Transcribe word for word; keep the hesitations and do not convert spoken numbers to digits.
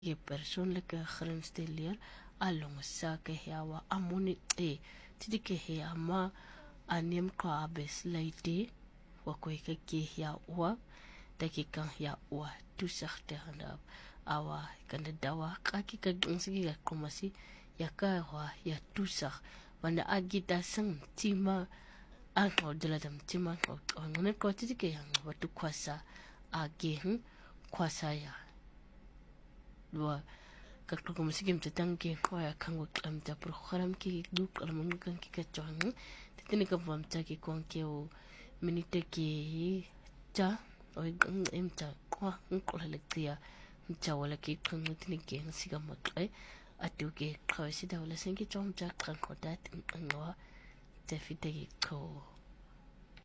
je persoonlijke grens te leer, along sake heawa amoni e, tidike hea ma anem kwa besluite, wakweke ke hea ua, dat je kan hea ua toesig tegen de awa, kan de dawa, kaki ka gonsigi ka komasi, ya ka wa ya toesig, want de agita sing, tima, angko diladam, tima, angko, kwa tidike yang, watu kwasa, age, kwasa ya. Dua kakto ko masigim tatang ke ko ya kango am ta program ki duk al mun kan ki ka chong titini ka bam ta ki kon ke o minite ki cha o em ta ko ko la tia cha wala ki kan tini ke siga makai atu ke ko si da wala sen ki chong cha kan ko dat ngwa te fite ki ko